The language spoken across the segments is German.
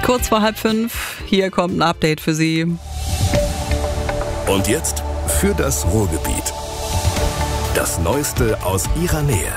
Kurz vor 4:30, hier kommt ein Update für Sie. Und jetzt für das Ruhrgebiet. Das Neueste aus Ihrer Nähe.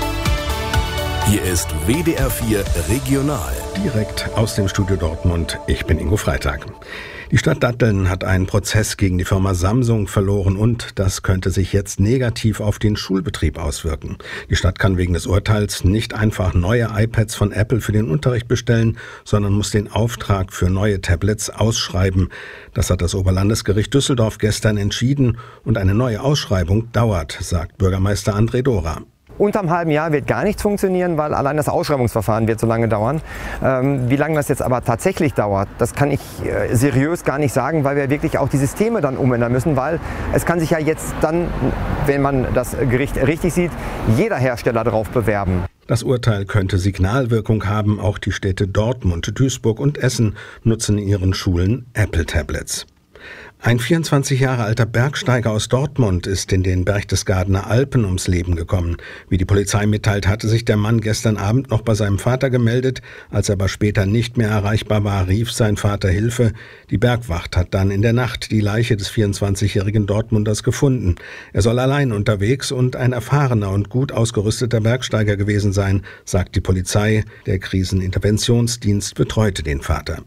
Hier ist WDR 4 Regional. Direkt aus dem Studio Dortmund. Ich bin Ingo Freitag. Die Stadt Datteln hat einen Prozess gegen die Firma Samsung verloren und das könnte sich jetzt negativ auf den Schulbetrieb auswirken. Die Stadt kann wegen des Urteils nicht einfach neue iPads von Apple für den Unterricht bestellen, sondern muss den Auftrag für neue Tablets ausschreiben. Das hat das Oberlandesgericht Düsseldorf gestern entschieden und eine neue Ausschreibung dauert, sagt Bürgermeister André Dora. Unterm halben Jahr wird gar nichts funktionieren, weil allein das Ausschreibungsverfahren wird so lange dauern. Wie lange das jetzt aber tatsächlich dauert, das kann ich seriös gar nicht sagen, weil wir wirklich auch die Systeme dann umändern müssen, weil es kann sich ja jetzt dann, wenn man das Gericht richtig sieht, jeder Hersteller darauf bewerben. Das Urteil könnte Signalwirkung haben. Auch die Städte Dortmund, Duisburg und Essen nutzen in ihren Schulen Apple-Tablets. Ein 24 Jahre alter Bergsteiger aus Dortmund ist in den Berchtesgadener Alpen ums Leben gekommen. Wie die Polizei mitteilt, hatte sich der Mann gestern Abend noch bei seinem Vater gemeldet. Als er aber später nicht mehr erreichbar war, rief sein Vater Hilfe. Die Bergwacht hat dann in der Nacht die Leiche des 24-jährigen Dortmunders gefunden. Er soll allein unterwegs und ein erfahrener und gut ausgerüsteter Bergsteiger gewesen sein, sagt die Polizei. Der Kriseninterventionsdienst betreute den Vater.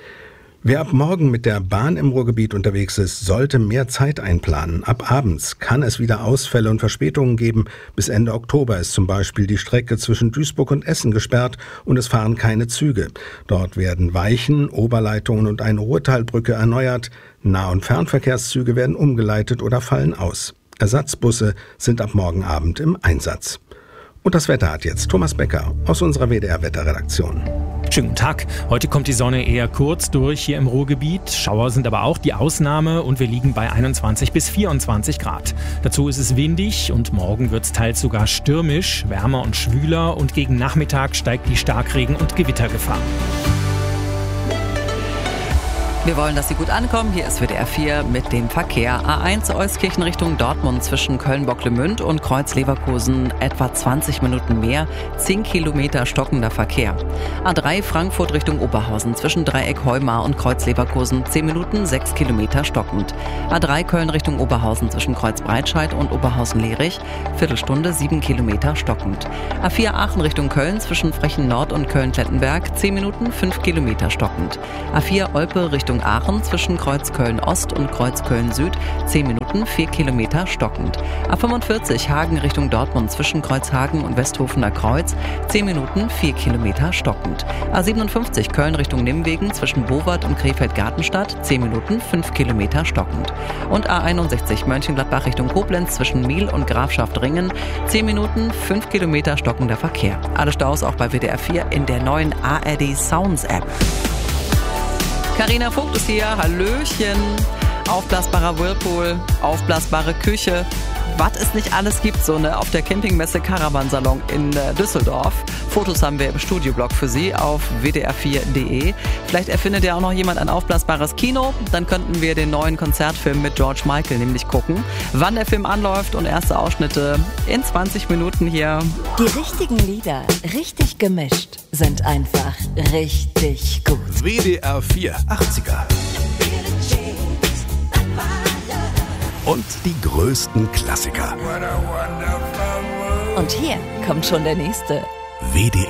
Wer ab morgen mit der Bahn im Ruhrgebiet unterwegs ist, sollte mehr Zeit einplanen. Ab abends kann es wieder Ausfälle und Verspätungen geben. Bis Ende Oktober ist zum Beispiel die Strecke zwischen Duisburg und Essen gesperrt und es fahren keine Züge. Dort werden Weichen, Oberleitungen und eine Ruhrtalbrücke erneuert. Nah- und Fernverkehrszüge werden umgeleitet oder fallen aus. Ersatzbusse sind ab morgen Abend im Einsatz. Und das Wetter hat jetzt Thomas Becker aus unserer WDR-Wetterredaktion. Schönen guten Tag. Heute kommt die Sonne eher kurz durch hier im Ruhrgebiet. Schauer sind aber auch die Ausnahme und wir liegen bei 21 bis 24 Grad. Dazu ist es windig und morgen wird es teils sogar stürmisch, wärmer und schwüler und gegen Nachmittag steigt die Starkregen- und Gewittergefahr. Wir wollen, dass Sie gut ankommen. Hier ist WDR 4 mit dem Verkehr. A1 Euskirchen Richtung Dortmund zwischen Köln-Bocklemünd und Kreuz-Leverkusen etwa 20 Minuten mehr, 10 Kilometer stockender Verkehr. A3 Frankfurt Richtung Oberhausen zwischen Dreieck Heumar und Kreuz-Leverkusen 10 Minuten, 6 Kilometer stockend. A3 Köln Richtung Oberhausen zwischen Kreuz-Breitscheid und Oberhausen-Lerich, Viertelstunde 7 Kilometer stockend. A4 Aachen Richtung Köln zwischen Frechen Nord und Köln-Klettenberg 10 Minuten, 5 Kilometer stockend. A4 Olpe Richtung Aachen zwischen Kreuz Köln-Ost und Kreuz Köln-Süd 10 Minuten, 4 Kilometer stockend. A45 Hagen Richtung Dortmund zwischen Kreuzhagen und Westhofener Kreuz 10 Minuten, 4 Kilometer stockend. A57 Köln Richtung Nimwegen zwischen Bowart und Krefeld-Gartenstadt 10 Minuten, 5 Kilometer stockend. Und A61 Mönchengladbach Richtung Koblenz zwischen Miel und Grafschaft-Ringen 10 Minuten, 5 Kilometer stockender Verkehr. Alle Staus auch bei WDR 4 in der neuen ARD Sounds App. Carina Vogt ist hier, hallöchen, aufblasbarer Whirlpool, aufblasbare Küche, was es nicht alles gibt, so auf der Campingmesse Caravansalon in Düsseldorf. Fotos haben wir im Studioblog für Sie auf wdr4.de. Vielleicht erfindet ja auch noch jemand ein aufblasbares Kino, dann könnten wir den neuen Konzertfilm mit George Michael nämlich gucken. Wann der Film anläuft und erste Ausschnitte in 20 Minuten hier. Die richtigen Lieder, richtig gemischt, sind einfach richtig gut. WDR 4 80er. Und die größten Klassiker. Und hier kommt schon der nächste. WDR